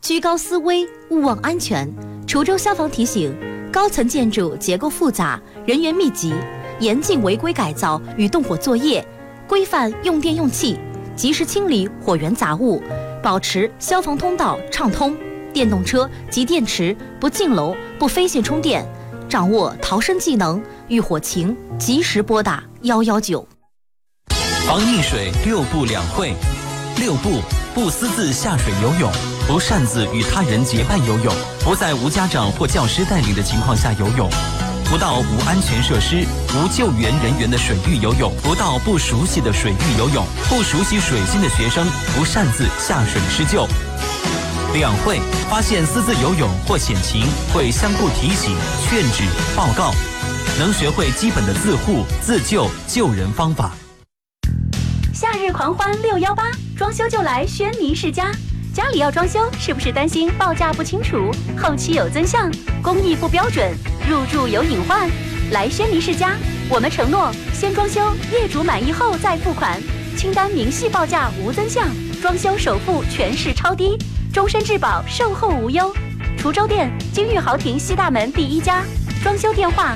居高思危，勿忘安全。滁州消防提醒：高层建筑结构复杂，人员密集，严禁违规改造与动火作业，规范用电用气，及时清理火源杂物，保持消防通道畅通。电动车及电池不进楼、不飞线充电。掌握逃生技能，遇火情及时拨打119。 防溺水6不2会。6不：不私自下水游泳，不擅自与他人结伴游泳，不在无家长或教师带领的情况下游泳，不到无安全设施、无救援人员的水域游泳，不到不熟悉的水域游泳，不熟悉水性的学生不擅自下水施救。2会：发现私自游泳或险情，会相互提醒、劝止、报告，能学会基本的自护、自救、救人方法。 夏日狂欢618，装修就来轩尼诗家。家里要装修，是不是担心报价不清楚、后期有增项、工艺不标准、入住有隐患？来轩尼诗家，我们承诺先装修，业主满意后再付款，清单明细报价无增项，装修首付全市超低，终身质保，售后无忧。滁州店金玉豪庭西大门第1家，装修电话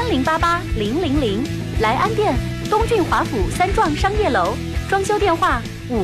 30880000，来安店东郡华府3幢商业楼，装修电话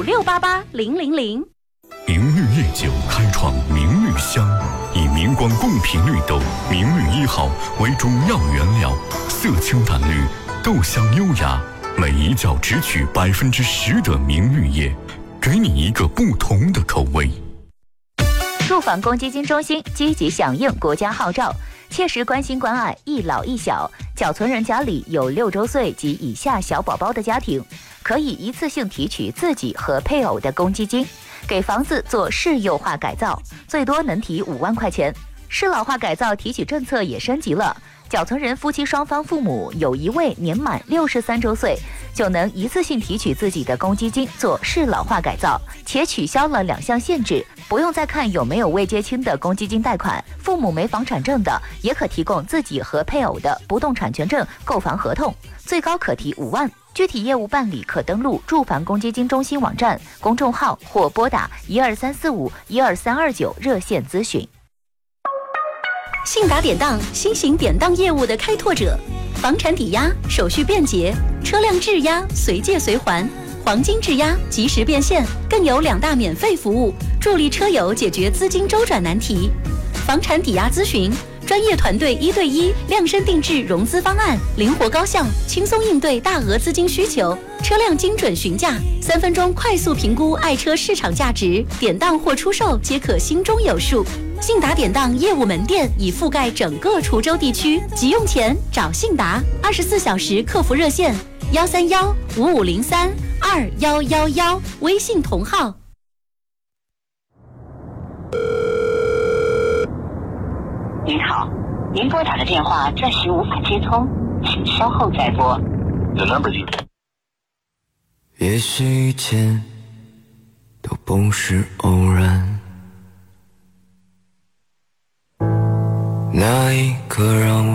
56880000。 明绿夜酒开创明绿香，以明光贡品绿豆明绿1号为主要原料，色清淡绿，豆香优雅，每一窖只取10%的明绿叶，给你一个不同的口味。 住房公积金中心积极响应国家号召，切实关心关爱一老一小。缴存人家里有6周岁及以下小宝宝的家庭，可以一次性提取自己和配偶的公积金，给房子做市幼化改造，最多能提5万块钱。市老化改造提取政策也升级了，缴存人夫妻双方父母有一位年满63周岁，就能一次性提取自己的公积金做市老化改造，且取消了2项限制，不用再看有没有未结清的公积金贷款，父母没房产证的也可提供自己和配偶的不动产权证购房合同，最高可提5万。具体业务办理可登录住房公积金中心网站、公众号或拨打12345-12329热线咨询。信达典当，新型典当业务的开拓者，房产抵押手续便捷，车辆质押随借随还，黄金质押及时变现，更有2大免费服务，助力车友解决资金周转难题。房产抵押咨询，专业团队1对1量身定制融资方案，灵活高效，轻松应对大额资金需求。车辆精准询价，3分钟快速评估爱车市场价值，典当或出售皆可心中有数。信达典当业务门店已覆盖整个滁州地区，急用钱找信达，24小时客服热线131-5503-2111，微信同号。 您好，您拨打的电话暂时无法接通，请稍后再拨。 也许一切都不是偶然，那一刻让我